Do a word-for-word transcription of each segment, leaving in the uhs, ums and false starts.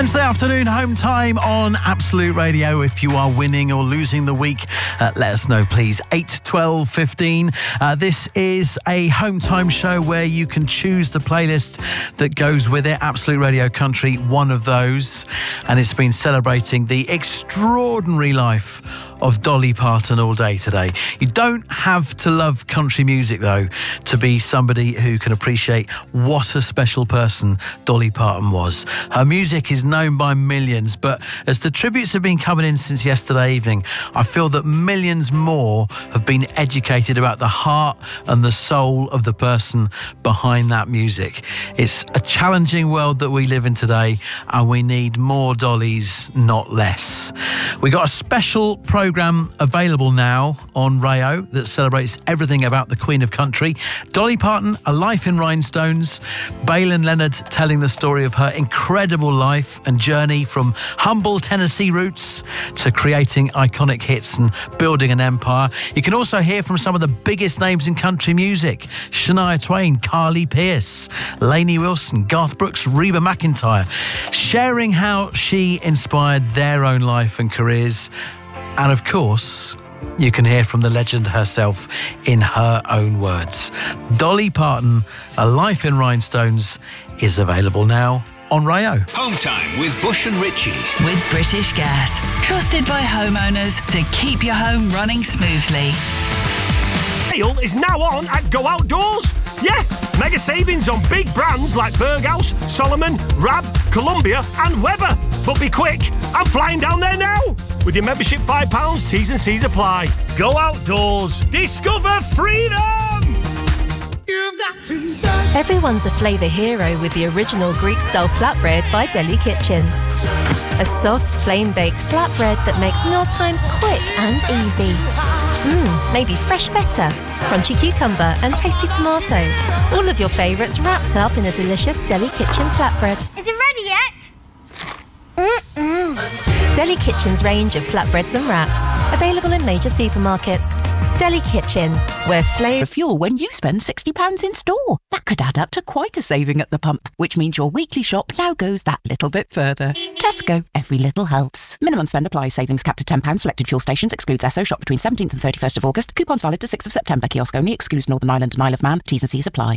Wednesday afternoon, home time on Absolute Radio. If you are winning or losing the week, uh, let us know, please. eight, twelve, fifteen. Uh, this is a home time show where you can choose the playlist that goes with it. Absolute Radio Country, one of those. And it's been celebrating the extraordinary life of Dolly Parton all day today. You don't have to love country music, though, to be somebody who can appreciate what a special person Dolly Parton was. Her music is known by millions, but as the tributes have been coming in since yesterday evening, I feel that millions more have been educated about the heart and the soul of the person behind that music. It's a challenging world that we live in today, and we need more Dollys, not less. We got a special programme available now on Rayo that celebrates everything about the Queen of Country. Dolly Parton, A Life in Rhinestones. Baylon Leonard telling the story of her incredible life and journey from humble Tennessee roots to creating iconic hits and building an empire. You can also hear from some of the biggest names in country music: Shania Twain, Carly Pearce, Lainey Wilson, Garth Brooks, Reba McEntire, sharing how she inspired their own life and careers. And of course, you can hear from the legend herself in her own words. Dolly Parton, A Life in Rhinestones, is available now on Rayo. Home time with Bush and Ritchie. With British Gas. Trusted by homeowners to keep your home running smoothly. Sale is now on at Go Outdoors. Yeah, mega savings on big brands like Berghaus, Solomon, Rab, Columbia and Weber. But be quick, I'm flying down there now. With your membership five pounds, T's and C's apply. Go Outdoors. Discover freedom! You've got to serve. Everyone's a flavour hero with the original Greek-style flatbread by Deli Kitchen. A soft, flame-baked flatbread that makes mealtimes quick and easy. Mmm, maybe fresh feta, crunchy cucumber and tasty tomato. All of your favourites wrapped up in a delicious Deli Kitchen flatbread. Is it ready yet? Mm-mm. Deli Kitchen's range of flatbreads and wraps, available in major supermarkets. Deli Kitchen, where flavour... fuel when you spend sixty pounds in store. That could add up to quite a saving at the pump, which means your weekly shop now goes that little bit further. Tesco, every little helps. Minimum spend applies. Savings capped at ten pounds. Selected fuel stations. Excludes Esso. Shop between seventeenth and thirty-first of August. Coupons valid to sixth of September. Kiosk only. Excludes Northern Ireland and Isle of Man. T's and C's apply.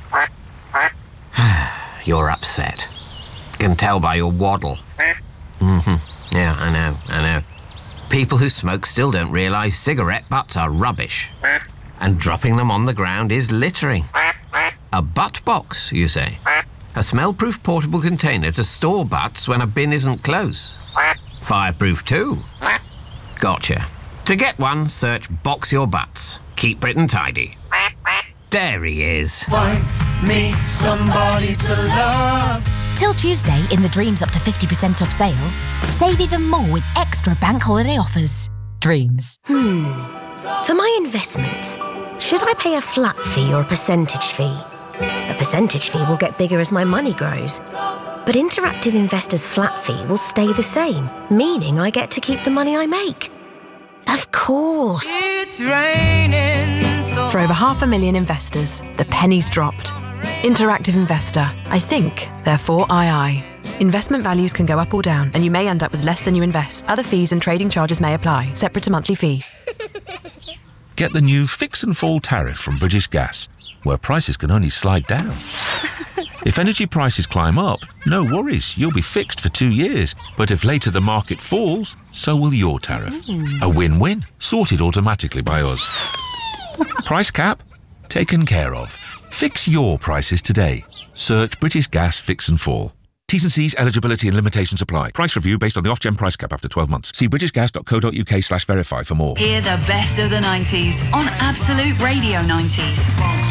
You're upset. Can tell by your waddle. Mm-hmm. Yeah, I know, I know. People who smoke still don't realise cigarette butts are rubbish. And dropping them on the ground is littering. A butt box, you say? A smell-proof portable container to store butts when a bin isn't close. Fireproof too. Gotcha. To get one, search Box Your Butts. Keep Britain tidy. There he is. Find me somebody to love. Till Tuesday, in the Dreams up to fifty percent off sale, save even more with extra bank holiday offers. Dreams. Hmm. For my investments, should I pay a flat fee or a percentage fee? A percentage fee will get bigger as my money grows. But Interactive Investor's flat fee will stay the same, meaning I get to keep the money I make. Of course. It's raining so For over half a million investors, the penny's dropped. Interactive Investor. I think, therefore I I. Investment values can go up or down, and you may end up with less than you invest. Other fees and trading charges may apply, separate to monthly fee. Get the new Fix and Fall tariff from British Gas, where prices can only slide down. If energy prices climb up, no worries, you'll be fixed for two years. But if later the market falls, so will your tariff. Mm. A win-win, sorted automatically by us. Price cap? Taken care of. Fix your prices today. Search British Gas Fix and Fall. T's and C's, eligibility and limitations apply. Price review based on the off-gen price cap after twelve months. See britishgas.co.uk slash verify for more. Hear the best of the nineties on Absolute Radio nineties.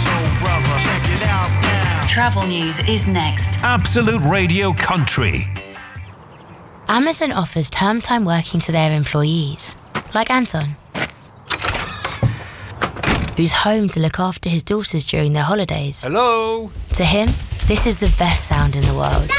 Travel news is next. Absolute Radio Country. Amazon offers term time working to their employees, like Anton, who's home to look after his daughters during their holidays. Hello? To him, this is the best sound in the world.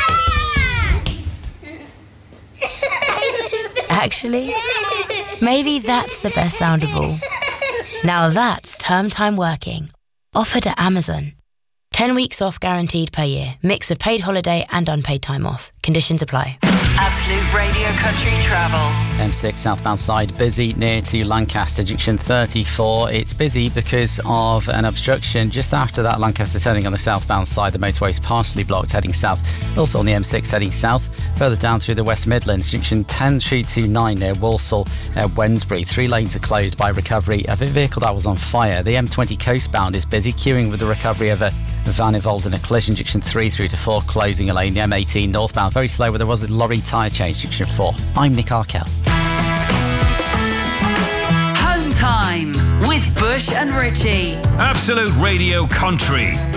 Actually, maybe that's the best sound of all. Now that's term time working, offered at Amazon. ten weeks off guaranteed per year. Mix of paid holiday and unpaid time off. Conditions apply. Absolute Radio Country Travel. M six southbound side busy near to Lancaster, junction thirty-four. It's busy because of an obstruction just after that Lancaster turning on the southbound side. The motorway is partially blocked heading south. Also on the M six heading south. Further down through the West Midlands, junction ten three two nine near Walsall, uh, Wednesbury. Three lanes are closed by recovery of a vehicle that was on fire. The M twenty coastbound is busy, queuing with the recovery of a van involved in a collision. Junction three through to four closing a lane. The M eighteen northbound very slow where there was a lorry tyre change. Junction four. I'm Nick Arkell. Home time with Bush and Richie. Absolute Radio Country.